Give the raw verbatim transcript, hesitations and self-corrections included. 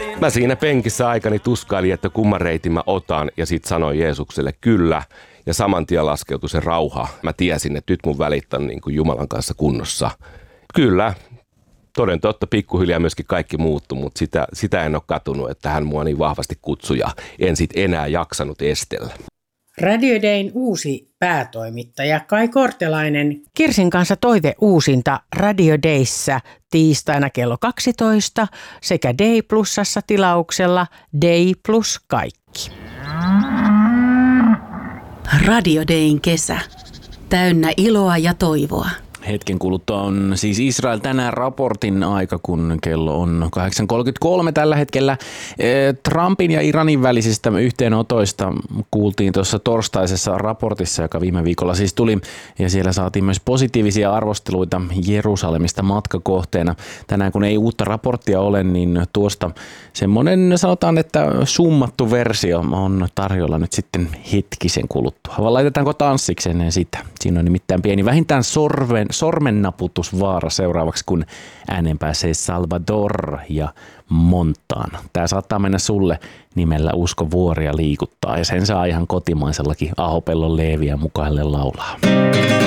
Mä siinä penkissä aikani tuskailin, että kumman reitin mä otan, ja sit sanoin Jeesukselle kyllä. Ja saman tien laskeutui se rauha. Mä tiesin, että nyt mun välit on niin kuin Jumalan kanssa kunnossa. Kyllä, toden totta, pikkuhiljaa myöskin kaikki muuttui, mutta sitä, sitä en ole katunut, että hän mua niin vahvasti kutsui ja en sit enää jaksanut estellä. Radio Dayn uusi päätoimittaja Kai Kortelainen Kirsin kanssa toive uusinta Radio Dayssä tiistaina kello kaksitoista sekä Day Plusassa tilauksella Day Plus kaikki. Radio Dayn kesä. Täynnä iloa ja toivoa. Hetken kuluttua on siis Israel tänään raportin aika, kun kello on kahdeksan kolmekymmentäkolme tällä hetkellä. Trumpin ja Iranin välisistä yhteenotoista kuultiin tuossa torstaisessa raportissa, joka viime viikolla siis tuli. Ja siellä saatiin myös positiivisia arvosteluita Jerusalemista matkakohteena. Tänään kun ei uutta raporttia ole, niin tuosta semmoinen sanotaan, että summattu versio on tarjolla nyt sitten hetkisen kuluttua. Vai laitetaanko tanssikseen sitä? Siinä on nimittäin pieni vähintään sorven sormennaputusvaara seuraavaksi, kun äänen pääsee Salvador ja Montana. Tämä saattaa mennä sulle nimellä Usko Vuoria liikuttaa, ja sen saa ihan kotimaisellakin Ahopellon Leeviä mukaille laulaa.